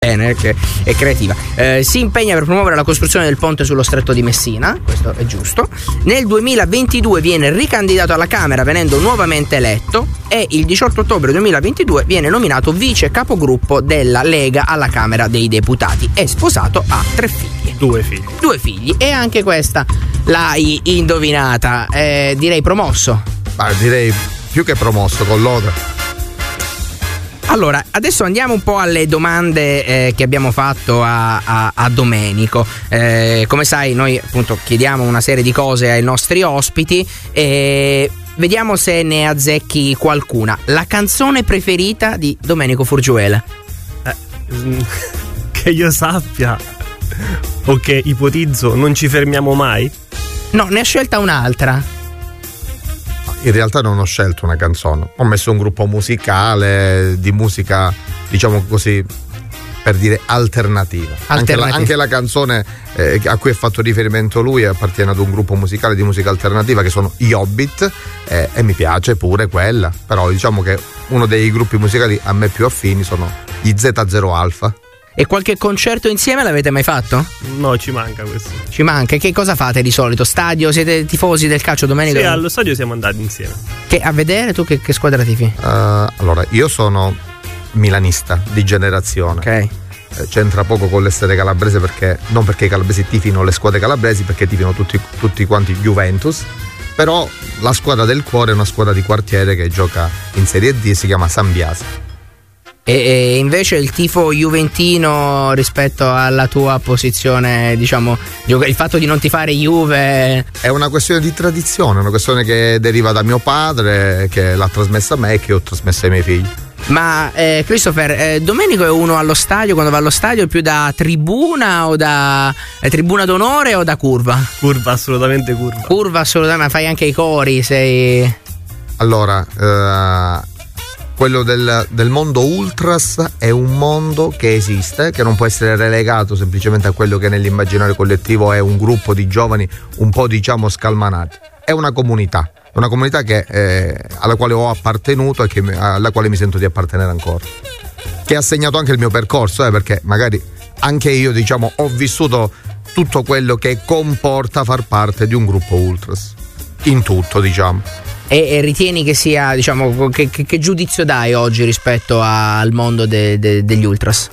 bene, che è creativa. Si impegna per promuovere la costruzione del ponte sullo stretto di Messina, questo è giusto. Nel 2022 viene ricandidato alla Camera venendo nuovamente eletto e il 18 ottobre 2022 viene nominato vice capogruppo della Lega alla Camera dei Deputati. È sposato, ha 3 figli. 2 figli. 2 figli e anche questa l'hai indovinata. Direi promosso. Direi più che promosso, con lode. Allora, adesso andiamo un po' alle domande che abbiamo fatto a Domenico. Come sai, noi appunto chiediamo una serie di cose ai nostri ospiti e vediamo se ne azzecchi qualcuna. La canzone preferita di Domenico Furgiuela? Che io sappia, o che ipotizzo, non ci fermiamo mai? No, ne ha scelta un'altra. In realtà non ho scelto una canzone, ho messo un gruppo musicale di musica, diciamo così, per dire alternativa. Anche la canzone a cui ha fatto riferimento lui appartiene ad un gruppo musicale di musica alternativa che sono gli Hobbit, e mi piace pure quella, però diciamo che uno dei gruppi musicali a me più affini sono gli Z0 Alpha. E qualche concerto insieme l'avete mai fatto? No, ci manca questo. Ci manca. Che cosa fate di solito? Stadio? Siete tifosi del calcio, Domenico? Sì, allo stadio siamo andati insieme. Che a vedere tu che squadra tifi? Allora, io sono milanista di generazione. Ok. C'entra poco con l'essere calabrese, perché non perché i calabresi tifino le squadre calabresi, perché tifino tutti quanti Juventus. Però la squadra del cuore è una squadra di quartiere che gioca in Serie D, si chiama San Biase. E invece il tifo juventino rispetto alla tua posizione, diciamo, il fatto di non tifare Juve è una questione di tradizione, una questione che deriva da mio padre, che l'ha trasmessa a me e che ho trasmesso ai miei figli. Ma Christopher, Domenico è uno allo stadio, quando va allo stadio, più da tribuna o da tribuna d'onore o da curva? Curva, assolutamente curva. Curva, assolutamente, ma fai anche i cori, sei... Allora, quello del mondo ultras è un mondo che esiste, che non può essere relegato semplicemente a quello che nell'immaginario collettivo è un gruppo di giovani un po', diciamo, scalmanati. È una comunità che, alla quale ho appartenuto e alla quale mi sento di appartenere ancora, che ha segnato anche il mio percorso, perché magari anche io, diciamo, ho vissuto tutto quello che comporta far parte di un gruppo ultras, in tutto, diciamo. E ritieni che sia, diciamo, che giudizio dai oggi rispetto al mondo degli ultras?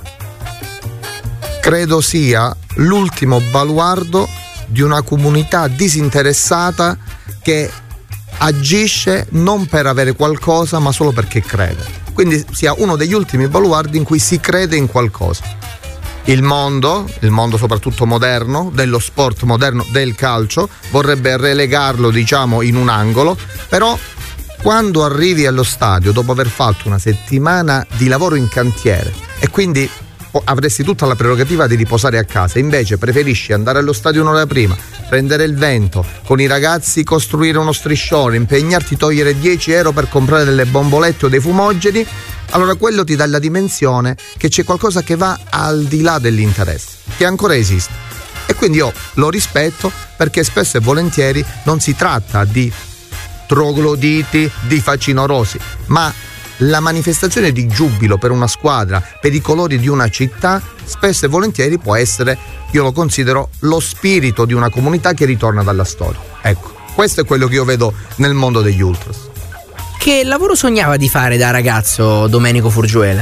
Credo sia l'ultimo baluardo di una comunità disinteressata che agisce non per avere qualcosa, ma solo perché crede. Quindi sia uno degli ultimi baluardi in cui si crede in qualcosa. Il mondo soprattutto moderno, dello sport moderno, del calcio, vorrebbe relegarlo, diciamo, in un angolo, però quando arrivi allo stadio dopo aver fatto una settimana di lavoro in cantiere e quindi avresti tutta la prerogativa di riposare a casa, invece preferisci andare allo stadio un'ora prima, prendere il vento, con i ragazzi costruire uno striscione, impegnarti a togliere 10 euro per comprare delle bombolette o dei fumogeni, allora quello ti dà la dimensione che c'è qualcosa che va al di là dell'interesse, che ancora esiste. E quindi io lo rispetto, perché spesso e volentieri non si tratta di trogloditi, di facinorosi, ma la manifestazione di giubilo per una squadra, per i colori di una città, spesso e volentieri può essere, io lo considero, lo spirito di una comunità che ritorna dalla storia. Ecco, questo è quello che io vedo nel mondo degli ultras. Che lavoro sognava di fare da ragazzo Domenico Furgiuela?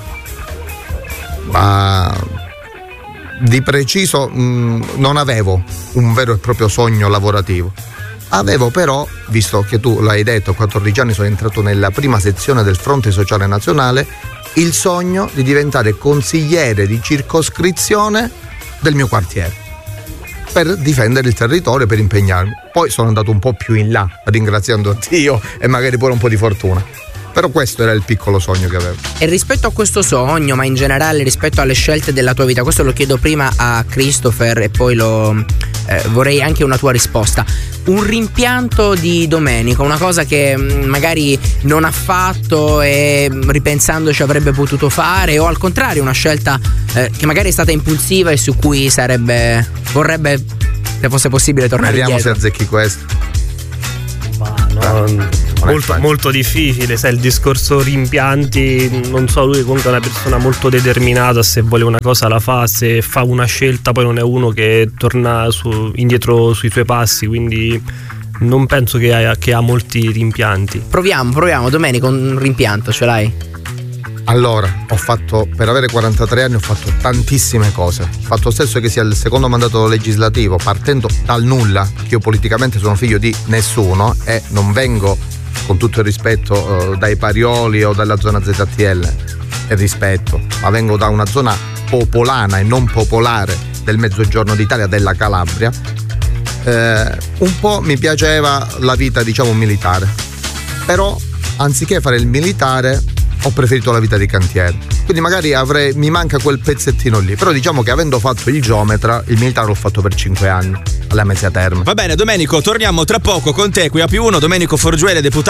Ma di preciso non avevo un vero e proprio sogno lavorativo. Avevo però, visto che tu l'hai detto, a 14 anni sono entrato nella prima sezione del Fronte Sociale Nazionale, il sogno di diventare consigliere di circoscrizione del mio quartiere, per difendere il territorio, per impegnarmi. Poi sono andato un po' più in là, ringraziando Dio e magari pure un po' di fortuna. Però questo era il piccolo sogno che avevo. E rispetto a questo sogno, ma in generale rispetto alle scelte della tua vita, questo lo chiedo prima a Christopher e poi vorrei anche una tua risposta. Un rimpianto di Domenico, una cosa che magari non ha fatto e ripensandoci avrebbe potuto fare, o al contrario una scelta che magari è stata impulsiva e su cui vorrebbe, se fosse possibile, tornare indietro. Vediamo se azzecchi questo. Ma no, molto difficile, sai, il discorso rimpianti, non so, lui comunque è una persona molto determinata, se vuole una cosa la fa, se fa una scelta poi non è uno che torna indietro sui suoi passi, quindi non penso che ha molti rimpianti. Proviamo Domenico, un rimpianto ce l'hai? Allora, per avere 43 anni ho fatto tantissime cose. Il fatto stesso che sia il secondo mandato legislativo, partendo dal nulla, perché io politicamente sono figlio di nessuno e non vengo, con tutto il rispetto, dai Parioli o dalla zona ZTL, e rispetto, ma vengo da una zona popolana e non popolare del mezzogiorno d'Italia, della Calabria. Un po' mi piaceva la vita, diciamo, militare, però anziché fare il militare ho preferito la vita di cantiere, quindi magari mi manca quel pezzettino lì, però diciamo che avendo fatto il geometra, il militare l'ho fatto per 5 anni alla Mezia Terme. Va bene Domenico, torniamo tra poco con te qui a Più Uno. Domenico Forgiuele, deputato